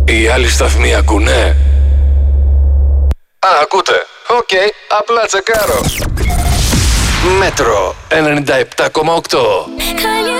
Οι άλλοι σταθμοί ακούνε? Α, ακούτε. Οκ, απλά τσεκάρω. Μέτρο 97,8.